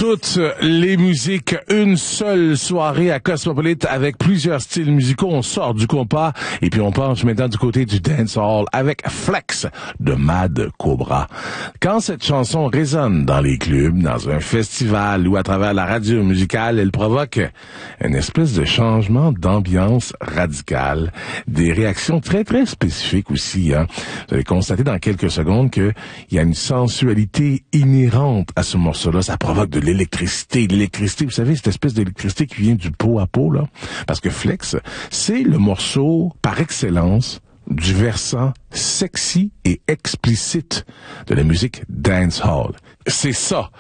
toutes les musiques, une seule soirée à Cosmopolite avec plusieurs styles musicaux. On sort du compas et puis on penche maintenant du côté du dancehall avec Flex de Mad Cobra. Quand cette chanson résonne dans les clubs, dans un festival ou à travers la radio musicale, elle provoque une espèce de changement d'ambiance radicale, des réactions très très spécifiques aussi. Vous allez constater dans quelques secondes qu'il y a une sensualité inhérente à ce morceau-là. Ça provoque de l'électricité. L'électricité, vous savez, cette espèce d'électricité qui vient du pot à pot, là. Parce que Flex, c'est le morceau par excellence du versant sexy et explicite de la musique dancehall. C'est ça,